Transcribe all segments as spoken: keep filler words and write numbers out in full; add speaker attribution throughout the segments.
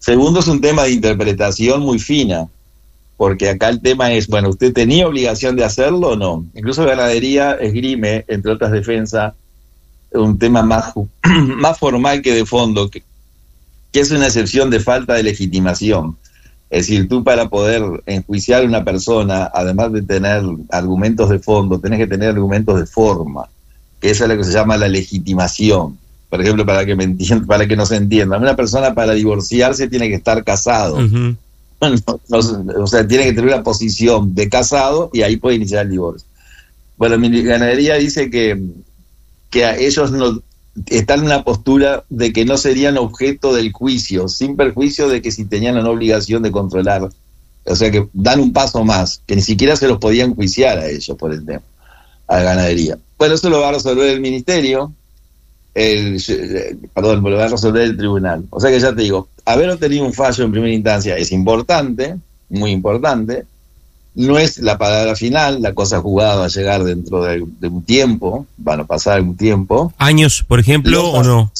Speaker 1: Segundo, es un tema de interpretación muy fina, porque acá el tema es, bueno, ¿usted tenía obligación de hacerlo o no? Incluso Ganadería esgrime, entre otras defensas, un tema más, más formal que de fondo, que, que es una excepción de falta de legitimación. Es decir, tú para poder enjuiciar a una persona, además de tener argumentos de fondo, tenés que tener argumentos de forma, que eso es lo que se llama la legitimación. Por ejemplo, para que me entiendan, para que nos entiendan, una persona para divorciarse tiene que estar casado. Uh-huh. No, no, o sea, tiene que tener una posición de casado y ahí puede iniciar el divorcio. Bueno, mi Ganadería dice que, que a ellos no están en una postura de que no serían objeto del juicio, sin perjuicio de que si tenían una obligación de controlar, o sea que dan un paso más, que ni siquiera se los podían juiciar a ellos por el tema, a la Ganadería. Bueno, eso lo va a resolver el ministerio, el, perdón, lo va a resolver el tribunal. O sea que ya te digo, haber obtenido un fallo en primera instancia es importante, muy importante, no es la palabra final, la cosa jugada va a llegar dentro de, de un tiempo, van a pasar un tiempo.
Speaker 2: ¿Años, por ejemplo, o no?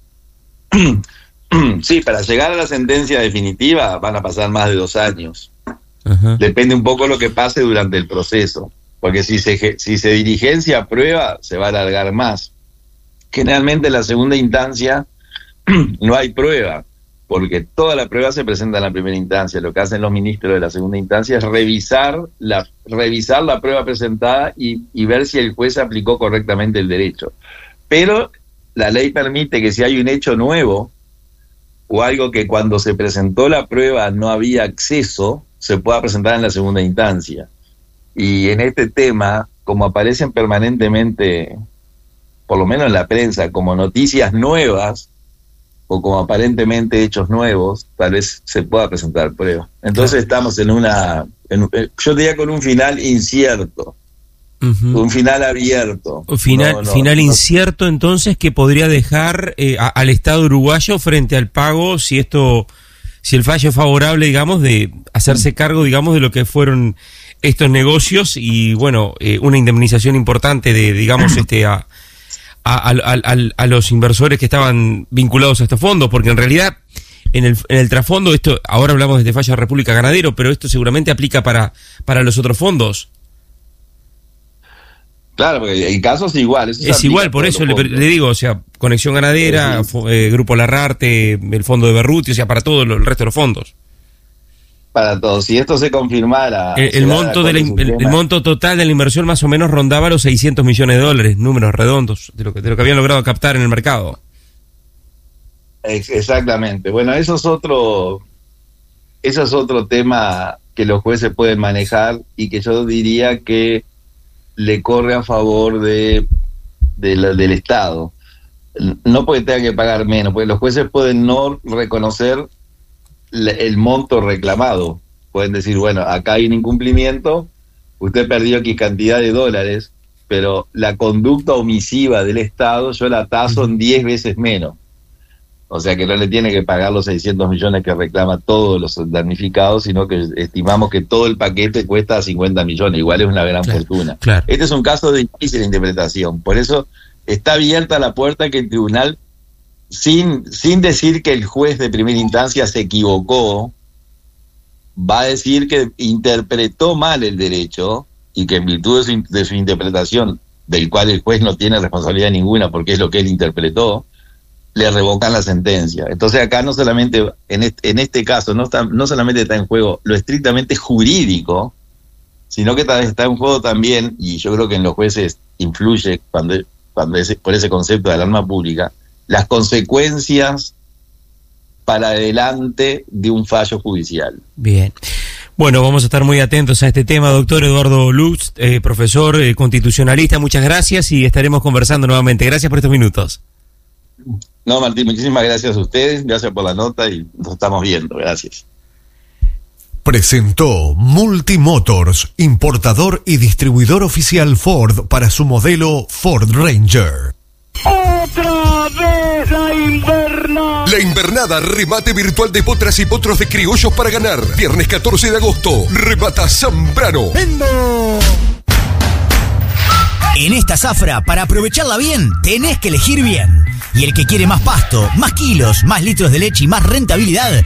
Speaker 1: Sí, para llegar a la sentencia definitiva van a pasar más de dos años.
Speaker 2: Ajá.
Speaker 1: Depende un poco lo que pase durante el proceso, porque si se, si se diligencia a prueba, se va a alargar más. Generalmente en la segunda instancia no hay prueba, porque toda la prueba se presenta en la primera instancia. Lo que hacen los ministros de la segunda instancia es revisar la, revisar la prueba presentada y, y ver si el juez aplicó correctamente el derecho. Pero la ley permite que si hay un hecho nuevo o algo que cuando se presentó la prueba no había acceso, se pueda presentar en la segunda instancia. Y en este tema, como aparecen permanentemente, por lo menos en la prensa, como noticias nuevas, o como aparentemente hechos nuevos, tal vez se pueda presentar prueba. Entonces claro, estamos en una, en, yo diría con un final incierto, uh-huh, un final abierto.
Speaker 2: Final,
Speaker 1: no, no,
Speaker 2: final
Speaker 1: no,
Speaker 2: incierto entonces que podría dejar eh, a, al Estado uruguayo frente al pago, si esto, si el fallo es favorable, digamos, de hacerse cargo, digamos, de lo que fueron estos negocios y bueno, eh, una indemnización importante de, digamos, este a A, a, a, a los inversores que estaban vinculados a estos fondos, porque en realidad en el, en el trasfondo, esto ahora hablamos de Falla República Ganadero, pero esto seguramente aplica para, para los otros fondos.
Speaker 1: Claro, porque el caso es igual. Eso
Speaker 2: es igual, por eso le, le digo, o sea, Conexión Ganadera, sí, sí. Eh, Grupo Larrarte, el fondo de Berruti, o sea, para todo lo, el resto de los fondos.
Speaker 1: Para todos. Si esto se confirmara...
Speaker 2: El, el, monto, de la, el, el monto total de la inversión más o menos rondaba los seiscientos millones de dólares, números redondos, de lo que, de lo que habían logrado captar en el mercado.
Speaker 1: Exactamente. Bueno, eso es otro, eso es otro tema que los jueces pueden manejar y que yo diría que le corre a favor de, de la, del Estado. No porque tenga que pagar menos, porque los jueces pueden no reconocer el monto reclamado. Pueden decir, bueno, acá hay un incumplimiento, usted perdió X cantidad de dólares, pero la conducta omisiva del Estado yo la taso en diez veces menos. O sea que no le tiene que pagar los seiscientos millones que reclama todos los damnificados, sino que estimamos que todo el paquete cuesta cincuenta millones, igual es una gran
Speaker 2: claro,
Speaker 1: fortuna.
Speaker 2: Claro.
Speaker 1: Este es un caso de difícil interpretación, por eso está abierta la puerta que el tribunal, sin, sin decir que el juez de primera instancia se equivocó, va a decir que interpretó mal el derecho y que en virtud de su, de su interpretación, del cual el juez no tiene responsabilidad ninguna porque es lo que él interpretó, le revocan la sentencia. Entonces acá no solamente, en este, en este caso, no, está, no solamente está en juego lo estrictamente jurídico, sino que está, está en juego también, y yo creo que en los jueces influye cuando, cuando ese, por ese concepto de alarma pública, las consecuencias para adelante de un fallo judicial.
Speaker 2: Bien. Bueno, vamos a estar muy atentos a este tema, doctor Eduardo Lutz, eh, profesor eh, constitucionalista, muchas gracias y estaremos conversando nuevamente. Gracias por estos minutos.
Speaker 1: No, Martín, muchísimas gracias a ustedes, gracias por la nota y nos estamos viendo, gracias.
Speaker 3: Presentó Multimotors, importador y distribuidor oficial Ford para su modelo Ford Ranger.
Speaker 4: ¡Otra vez la invernada!
Speaker 3: La invernada, remate virtual de potras y potros de criollos para ganar. Viernes catorce de agosto, remata Zambrano.
Speaker 4: ¡Vendo!
Speaker 5: En esta zafra, para aprovecharla bien, tenés que elegir bien. Y el que quiere más pasto, más kilos, más litros de leche y más rentabilidad,